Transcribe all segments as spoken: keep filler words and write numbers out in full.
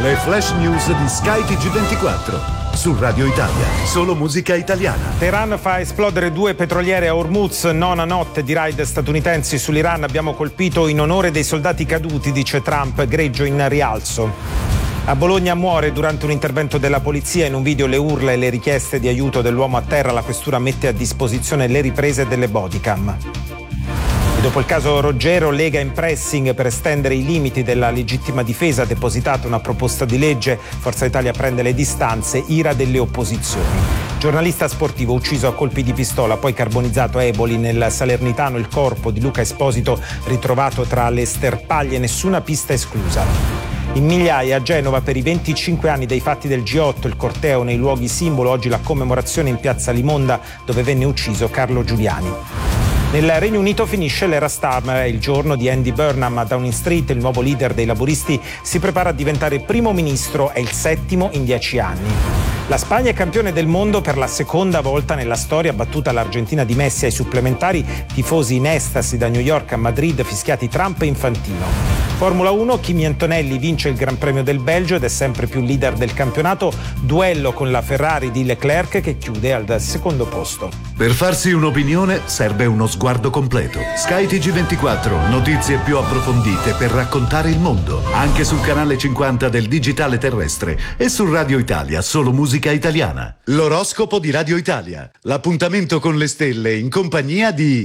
Le flash news di Sky T G ventiquattro. Su Radio Italia, solo musica italiana. Teheran fa esplodere due petroliere a Hormuz, nona notte di raid statunitensi sull'Iran. Abbiamo colpito in onore dei soldati caduti, dice Trump, greggio in rialzo. A Bologna muore durante un intervento della polizia. In un video le urla e le richieste di aiuto dell'uomo a terra. La questura mette a disposizione le riprese delle bodycam. E dopo il caso Roggero, Lega in pressing per estendere i limiti della legittima difesa, ha depositato una proposta di legge. Forza Italia prende le distanze, ira delle opposizioni. Giornalista sportivo ucciso a colpi di pistola, poi carbonizzato a Eboli. Nel Salernitano il corpo di Luca Esposito ritrovato tra le sterpaglie, nessuna pista esclusa. In migliaia a Genova per i venticinque anni dei fatti del G otto, il corteo nei luoghi simbolo, oggi la commemorazione in piazza Limonda dove venne ucciso Carlo Giuliani. Nel Regno Unito finisce l'era Starmer, è il giorno di Andy Burnham. A Downing Street il nuovo leader dei laburisti si prepara a diventare primo ministro, è il settimo in dieci anni. La Spagna è campione del mondo per la seconda volta nella storia, battuta l'Argentina di Messi ai supplementari, tifosi in estasi da New York a Madrid, fischiati Trump e Infantino. Formula uno, Kimi Antonelli vince il Gran Premio del Belgio ed è sempre più leader del campionato, duello con la Ferrari di Leclerc che chiude al secondo posto. Per farsi un'opinione serve uno sguardo completo. Sky T G ventiquattro, notizie più approfondite per raccontare il mondo, anche sul canale cinquanta del digitale terrestre e su Radio Italia, solo musica italiana. L'oroscopo di Radio Italia, l'appuntamento con le stelle in compagnia di...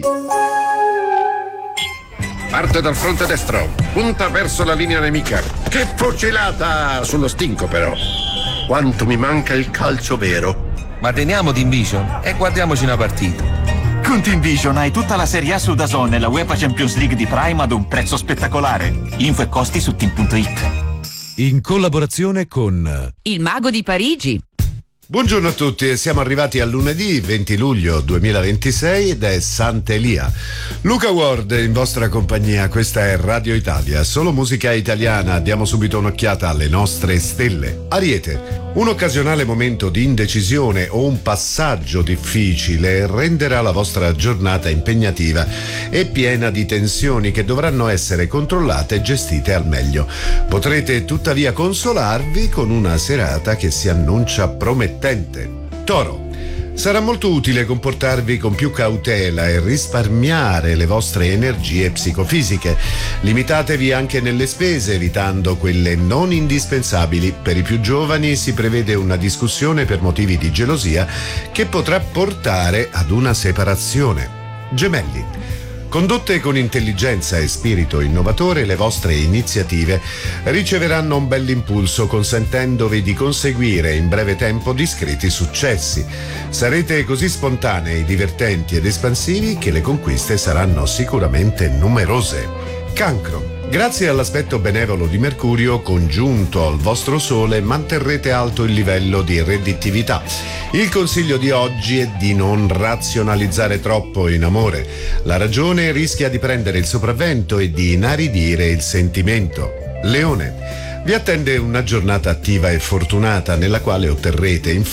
Parte dal fronte destro, punta verso la linea nemica. Che fucilata sullo stinco però. Quanto mi manca il calcio vero. Ma teniamo Team Vision e guardiamoci una partita. Con Team Vision hai tutta la Serie A su D A Z N e la UEFA Champions League di Prime ad un prezzo spettacolare. Info e costi su team punto it. In collaborazione con... Il Mago di Parigi. Buongiorno a tutti, siamo arrivati a lunedì venti luglio duemilaventisei ed è Sant'Elia. Luca Ward in vostra compagnia, questa è Radio Italia, solo musica italiana. Diamo subito un'occhiata alle nostre stelle. Ariete, un occasionale momento di indecisione o un passaggio difficile renderà la vostra giornata impegnativa e piena di tensioni che dovranno essere controllate e gestite al meglio. Potrete tuttavia consolarvi con una serata che si annuncia promettente. Toro, sarà molto utile comportarvi con più cautela e risparmiare le vostre energie psicofisiche. Limitatevi anche nelle spese, evitando quelle non indispensabili. Per i più giovani si prevede una discussione per motivi di gelosia che potrà portare ad una separazione. Gemelli, condotte con intelligenza e spirito innovatore, le vostre iniziative riceveranno un bell'impulso, consentendovi di conseguire in breve tempo discreti successi. Sarete così spontanei, divertenti ed espansivi che le conquiste saranno sicuramente numerose. Cancro, grazie all'aspetto benevolo di Mercurio congiunto al vostro Sole manterrete alto il livello di redditività. Il consiglio di oggi è di non razionalizzare troppo in amore. La ragione rischia di prendere il sopravvento e di inaridire il sentimento. Leone, vi attende una giornata attiva e fortunata nella quale otterrete in